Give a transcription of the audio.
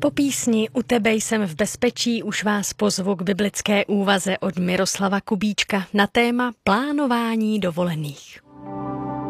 Po písni U tebe jsem v bezpečí už vás pozvu k biblické úvaze od Miroslava Kubíčka na téma plánování dovolených.